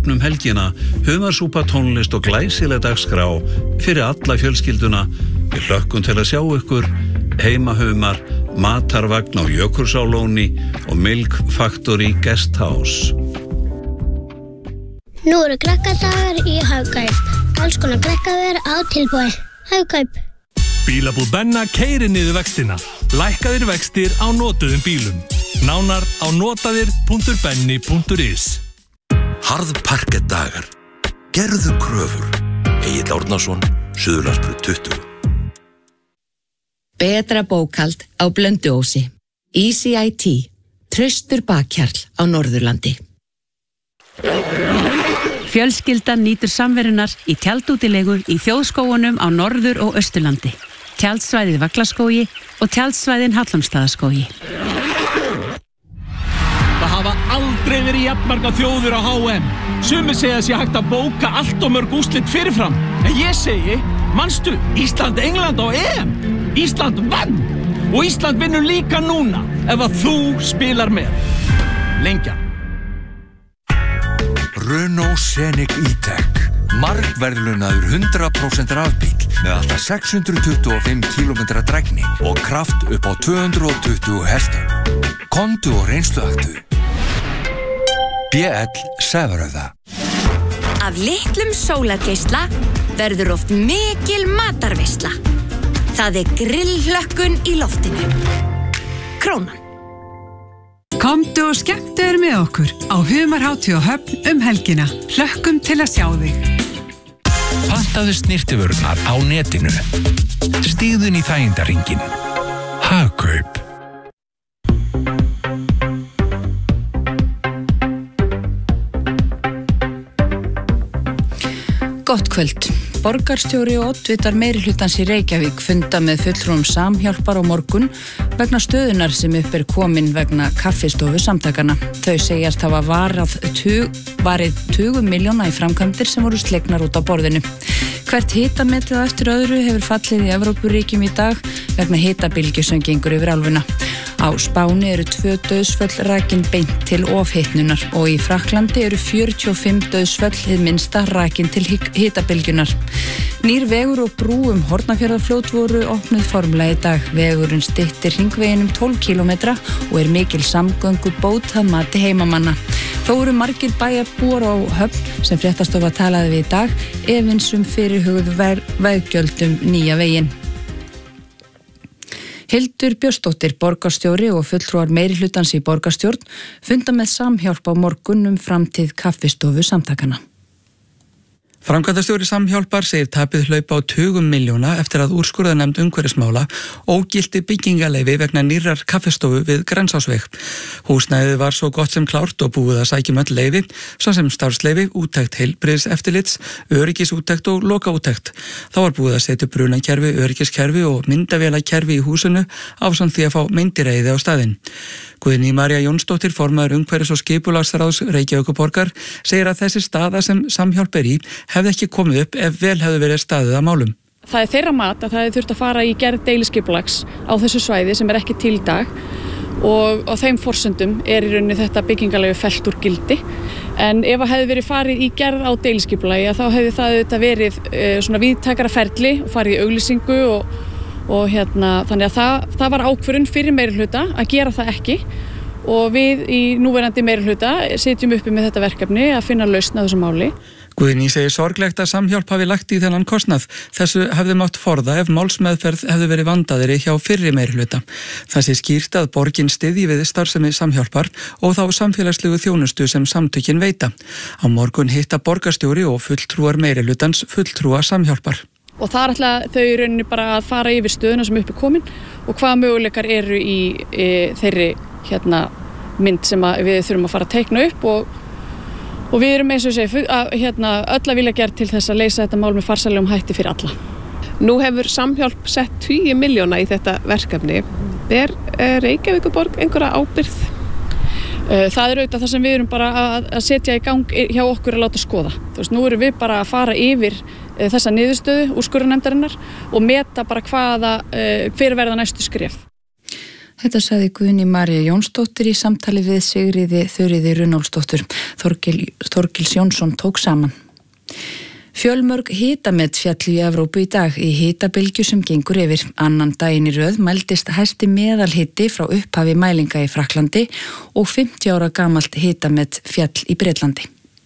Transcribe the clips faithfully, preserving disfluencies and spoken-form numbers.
Höfnum helgina, humarsúpa, tónlist og glæsileg dagskrá fyrir alla fjölskylduna. Við hlökkum til að sjá ykkur, heimahumar, matarvagn á Jökulsárlóni og Milk Factory Guest House. Nú eru krakkadagar í Hagkaup. Alls konar krakkaver á tilboði. Hagkaup. Bílabúð Benna keyrir niður vextina. Lækkaðir vextir á notuðum bílum. Nánar á notaðir punktur benni punktur is. Harðparkettdagar. Gerðu kröfur. Egill Árnason, Suðurlandsbraut tuttugu. Betra bókhald á Blönduósi. E C I T. Traustur bakhjarl á Norðurlandi. Fjölskyldan nýtur samverunar í tjaldútilegu í þjóðskógunum á Norður- og Austurlandi. Tjaldsvæðið Vaglaskógi og tjaldsvæðin Hallormsstaðaskógi. Það hafa aldrei verið jafnmarga þjóðir á H M. Sumir segja sé hægt að bóka allt og mörg úrslit fyrirfram. En ég segi, manstu, Ísland, England á E M. Ísland vann og Ísland vinnur líka núna ef að þú spilar með. Lengja. Renault Scenic E-Tech. Margverðlunaður hundrað prósent rafbíll með alltaf sex hundruð tuttugu og fimm kílómetra drægni og kraft upp á tvö hundruð og tuttugu hesta. Komdu og reynsluaktu. B L Sævaröða. Af litlum sólargeisla verður oft mikil matarveisla. Það er grillhlökkun í loftinu. Krónan. Komdu og skemmtu þér með okkur á Humarhátíð og Höfn um helgina. Hlökkum til að sjá þig. Pantaðu snyrtivörurnar á netinu. Stígðu inn í þægindarhringinn. Hagkaup. Gott kvöld. Borgarstjóri og oddvitar meirihlutans í Reykjavík funda með fulltrúum Samhjálpar á morgun vegna stöðunar sem upp er komin vegna kaffistofu samtakana. Þau segjast hafa varað tug, varið tugum miljóna í framkvæmdir sem voru slegnar út á borðinu. Hvert hitametið á eftir öðru hefur fallið í Evrópuríkjum í dag vegna hitabylgju sem gengur yfir álfuna. Á Spáni eru tvö dauðsföll rakin beint til ofhitnunar og í Frakklandi eru fjörutíu og fimm dauðsföll hið minnsta rakin til hitabylgjunar. Nýr vegur og brú um Hornafjarðarfljót voru opnuð formlega í dag. Vegurinn styttir hringveginn um tólf kílómetra og er mikil samgöngu bót að mati heimamanna. Þó eru margir bæjarbúar á Höfn sem fréttastofa talaði við í dag efinsum fyrirhuguð veggjöldum nýja veginn. Hildur Björnsdóttir, borgarstjóri og fulltrúar meirihlutans í borgarstjórn funda með Samhjálp á morgun um framtíð kaffistofu samtakana. Framkvæmdastjóri Samhjálpar segir tapið hlaupa á tugum milljóna eftir að úrskurðarnefnd umhverfismála ógilti byggingaleyfi vegna nýrrar kaffistofu við Grensásveg. Húsnæðið var svo gott sem klárt og búið að sækja öll leyfi, svo sem starfsleyfi, úttekt heilbrigðiseftirlits, öryggisúttekt og lokaúttekt. Þá var búið að setja brunakerfi, öryggiskerfi og myndavélakerfi í húsinu ásamt því að fá myndireiði á staðinn. Guðný María Jónsdóttir, formaður umhverfis- og skipulagsráðs Reykjavíkurborgar, segir að þessi staða sem Samhjálp er í hefði ekki komið upp ef vel hefði verið staðið að málum. Það er þeirra mat að það hefði þurft að fara í gerð deiliskipulags á þessu svæði sem er ekki til í dag og á þeim forsendum er í rauninni þetta byggingaleyfi fellt úr gildi. En ef það hefði verið farið í gerð á deiliskipulagi þá hefði það auðvitað verið e, svona víðtækara ferli og farið í auglýsingu og og hérna, þannig að það, það var ákvörðun fyrir meirihluta að gera það ekki og við í núverandi meirihluta sitjum uppi með þetta verkefni að finna lausn á þessu máli. Guðný segir sorglegt að Samhjálp hafi lagt í þennan kostnað. Þessu hefði mátt forða ef málsmeðferð hefði verið vandaðri hjá fyrri meirihluta. Það sé skýrt að borgin styðji við starfsemi Samhjálpar og þá samfélagslegu þjónustu sem samtökin veita. Á morgun hitta borgarstjóri og fulltrúar meirihlutans fulltrúa Samhjálpar. Og það er alltaf þau í rauninni bara að fara yfir stöðuna sem upp er komin og hvaða möguleikar eru í, í þeirri hérna, mynd sem við þurfum að fara að teikna upp og, og við erum eins og segja að, hérna, öll að vilja gera til þess að leysa þetta mál með farsælegum hætti fyrir alla. Nú hefur Samhjálp sett tugi milljóna í þetta verkefni. Er, er Reykjavíkurborg einhverja ábyrgð? Það er auðvitað það sem við erum bara að, að setja í gang hjá okkur að láta skoða. Þú veist, nú erum við bara að fara yfir þessa niðurstöðu úrskurðarnefndarinnar og meta bara hvaða hver verða næstu skref. Þetta sagði Guðný María Jónsdóttir í samtali við Sigríði Þuríði Runólfsdóttur. Þorgil, Þorgils Jónsson tók saman. Fjölmörg hitamet fjallu í Evrópu í dag í hitabylgju sem gengur yfir. Annan daginn í röð mældist hæsti meðalhiti frá upphafi mælinga í Frakklandi og fimmtíu ára gamalt hitamet fjall í Bretlandi.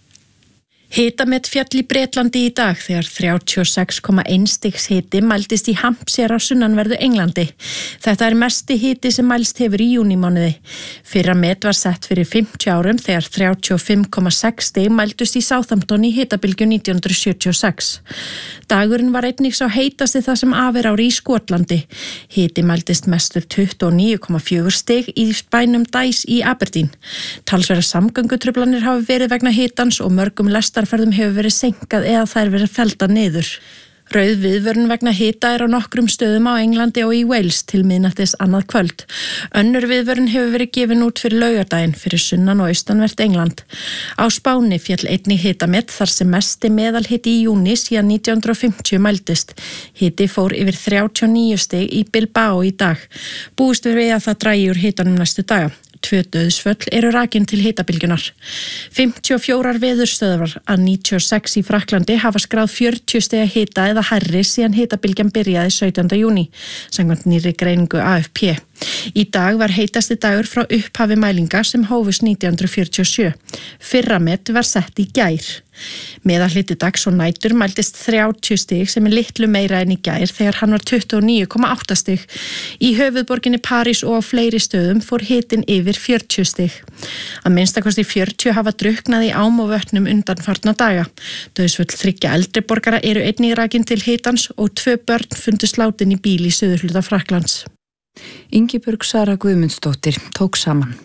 Hitamet fjall í Bretlandi í dag þegar þrjátíu og sex komma eitt stigs hiti mældist í Hampshire á sunnanverðu Englandi. Þetta er mesti hiti sem mælst hefur í júnímánuði. Fyrra met var sett fyrir fimmtíu árum þegar þrjátíu og fimm komma sex stig mældust í Southampton í hitabylgju nítján hundruð sjötíu og sex. Dagurinn var einnig sá heitasti það sem af er ári í Skotlandi. Hiti mældist mestur tuttugu og níu komma fjögur stig í bænum Dice í Aberdeen. Talsverðar samgöngutruflanir hafa verið vegna hitans og mörgum lestarferðum hefur verið seinkað eða þær verið felldar niður. Rauð viðvörun vegna hita er á nokkrum stöðum á Englandi og í Wales til miðnættis annað kvöld. Önnur viðvörun hefur verið gefin út fyrir laugardaginn fyrir sunnan og austanvert England. Á Spáni féll einnig hitamet þar sem mesti meðalhiti í júní síðan nítján hundruð og fimmtíu mældist. Hiti fór yfir þrjátíu og níu stig í Bilbao í dag. Búist við að það dragi úr hitanum næstu daga. Tvö dauðsföll eru rakin til hitabylgjunar. fimmtíu og fjórar veðurstöðvar að níutíu og sex í Frakklandi hafa skráð fjörutíu stiga hita eða hærri síðan hitabylgjan byrjaði sautjánda júní, samkvæmt nýrri greiningu A F P. Í dag var heitasti dagur frá upphafi mælinga sem hófust nítján hundruð fjörutíu og sjö. Fyrramet var sett í gær. Meðalhiti dags og nætur mældist þrjátíu stig sem er litlu meira en í gær þegar hann var tuttugu og níu komma átta stig. Í höfuðborginni París og á fleiri stöðum fór hitin yfir fjörutíu stig. Að minnstakosti fjörutíu hafa drukknað í ám og vötnum undanfarna daga. Dauðsföll þriggja eldri borgara eru einnig rakin til hitans og tvö börn fundust látin í bíl í suðurhluta Frakklands. Ingibjörg Sara Guðmundsdóttir tók saman.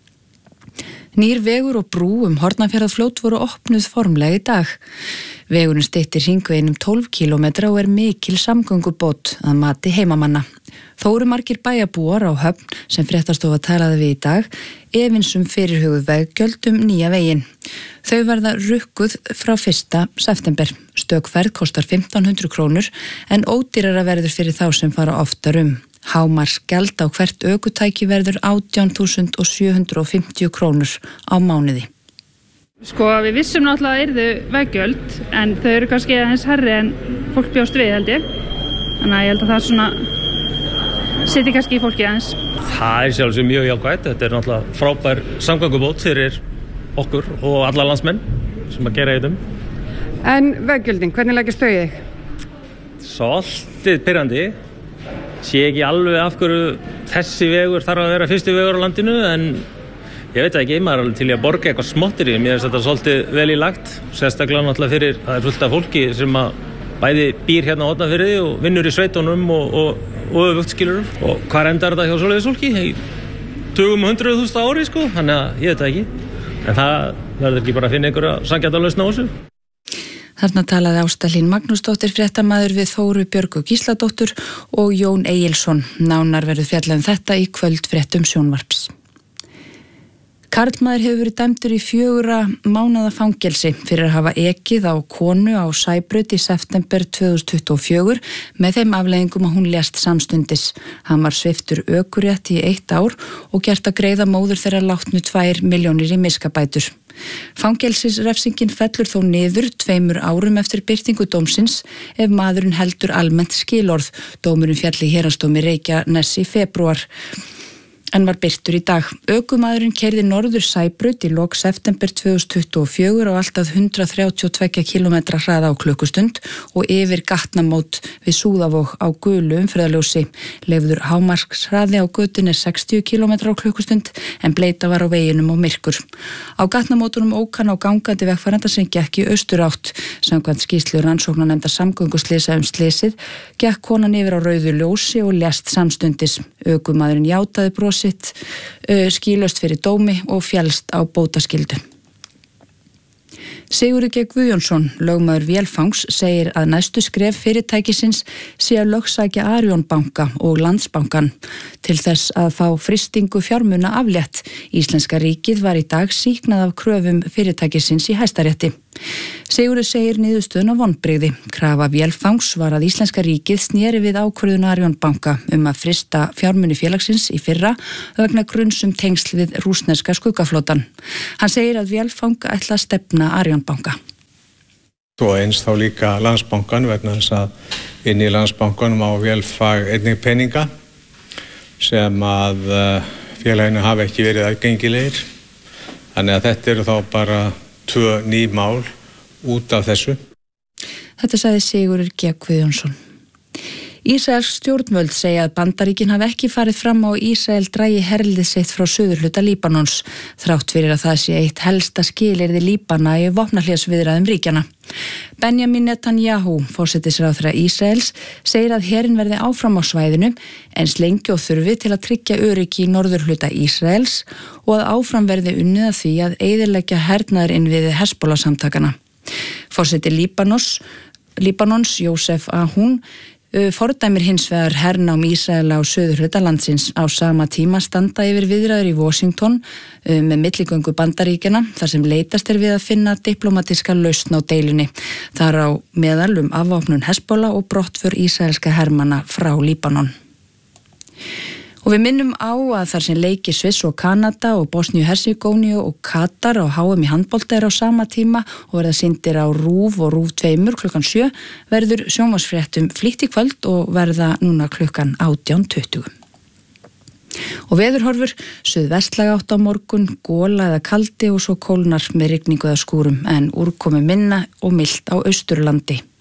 Nýr vegur og brú um Hornafjarðarfljót voru opnuð formlega í dag. Vegurinn styttir hringveginn um tólf kílómetra og er mikil samgöngubót að mati heimamanna. Þó eru margir bæjarbúar á Höfn sem fréttastofa talaði við í dag efins um fyrirhuguð veggjöld um nýja veginn. Þau verða rukkuð frá fyrsta september. Stökkferð kostar fimmtán hundruð krónur en ódýrara verður fyrir þá sem fara oftar um. Hámarksgjald á hvert ökutæki verður átján þúsund sjö hundruð og fimmtíu krónur á mánuði. Sko við vissum náttúrulega að yrðu veggjöld en þau eru kannski aðeins herri en fólk bjóst við held ég. Þannig að ég held að það svona sitji kannski í fólki aðeins. Það er sjálfsög mjög jákvætt. Þetta er náttúrulega frábær samgöngubót fyrir okkur og alla landsmenn sem að gera þetta um. En veggjöldin, hvernig leggist þau í þig? Svolítið pirrandi. Sé ekki alveg af hverju þessi vegur þarf að vera fyrsti vegur á landinu en ég veit ekki, maður er alveg til í að borga eitthvað smottir í. Mér finnst þetta svolítið vel í lagt, sérstaklega náttúrulega fyrir, það er fullt af fólki sem að bæði býr hérna á Hornafirði og vinnur í sveitunum og, og, og öfugt skilur. Og hvað endar þetta hjá svoleiðis fólki? Í tugum hundruð þúsund ári sko, þannig að ég veit það ekki. En það verður ekki bara að finna einhverja sanngjarna lausn á þessu. Þarna talaði Ásta Hlín Magnúsdóttir fréttamaður við Þóru Björgu Gísladóttur og Jón Egilsson. Nánar verður fjallað um þetta í kvöld fréttum sjónvarps. Karlmaður hefur verið dæmdur í fjögurra mánaða fangelsi fyrir að hafa ekið á konu á Sæbraut í september tvö þúsund tuttugu og fjögur með þeim afleiðingum að hún lést samstundis. Hann var sviptur ökurétt í eitt ár og gert að greiða móður þeirra látnu tvær milljónir í miskabætur. Fangelsisrefsingin fellur þó niður tveimur árum eftir birtingu dómsins ef maðurinn heldur almennt skilorð. Dómurinn féll í héraðsdómi Reykjaness í febrúar en var birtur í dag. Ökumaðurinn keyrði norður Sæbraut í lok september tvö þúsund tuttugu og fjögur á alltaf hundrað þrjátíu og tveggja kílómetra hraða á klukkustund og yfir gatnamót við Súðavog á gulu umferðarljósi. Leyfður hámarkshraði á götunni er sextíu kílómetra á klukkustund en bleita var á veginum og myrkur. Á gatnamótunum ók hann á gangandi vegfarenda sem gekk í austurátt. Samkvæmt skýrslu rannsóknarnefndar samgönguslysa um slysið gekk konan yfir á rauðu ljósi og lést samstundis. Ökumaðurinn játaði brot sitt uh, skýlaust fyrir dómi og fjallst á bótaskyldu. Sigurður G. Guðjónsson, lögmaður Vélfangs, segir að næstu skref fyrirtækisins sé að lögsækja Arion banka og Landsbankan til þess að fá frystingu fjármuna aflétt. Íslenska ríkið var í dag sýknað af kröfum fyrirtækisins í Hæstarétti. Sigurður segir niðurstöðuna vonbrigði. Krafa Vélfangs var að íslenska ríkið sneri við ákvörðun Arion banka um að frista fjármuni félagsins í fyrra vegna grunnsum tengsl við rússneska skuggaflotan. Hann segir að Vélfang ætla að stefna Arion banka. Og eins þá líka Landsbankan vegna þess að inn í Landsbankanum á Vélfag einnig peninga sem að félaginu hafi ekki verið aðgengilegir. Þannig að þetta eru þá bara tvö ný mál út af þessu. Þetta sagði Sigurður G. Guðjónsson. Ísraels stjórnvöld segja að Bandaríkin hafi ekki farið fram á Ísrael dragi herlið sitt frá suðurhluta Líbanons, þrátt fyrir að það sé eitt helsta skilyrði Líbana í vopnahlésviðræðum ríkjana. Benjamin Netanyahu, forsætisráðherra Ísraels, segir að herinn verði áfram á svæðinu eins lengi og þurfi til að tryggja öryggi í norðurhluta Ísraels og að áfram verði unnið að því að eyðileggja hernaðarinnviði Hezbollah-samtakana. Forseti Líbanons, Líbanons Jósef Ahun, fordæmir hins vegar hernám Ísraela á suðurhluta landsins. Á sama tíma standa yfir viðræður í Washington með milligöngu Bandaríkjanna þar sem leitast er við að finna diplomatiska lausn á deilunni. Þar á meðal um afvopnun Hezbollah og brottför ísraelska hermanna frá Líbanon. Og við minnum á að þar sem leiki Sviss og Kanada og Bosníu-Hersegóníu og Katar á H M í handbolta er á sama tíma og verða sýndir á RÚV og RÚV tveimur klukkan sjö verður sjónvarpsfréttum flýtt í kvöld og verða núna klukkan átján tuttugu. Og veðurhorfur, suðvestlæg átt á morgun, gola eða kaldi og svo kólnar með rigningu eða skúrum en úrkomi minna og milt á Austurlandi.